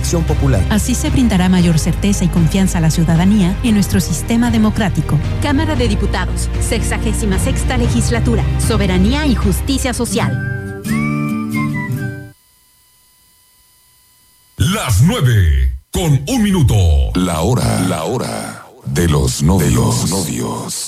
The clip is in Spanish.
elección popular. Así se brindará mayor certeza y confianza a la ciudadanía en nuestro sistema democrático. Cámara de Diputados, 66ª Legislatura, Soberanía y Justicia Social. Las 9:01. La hora de los novios.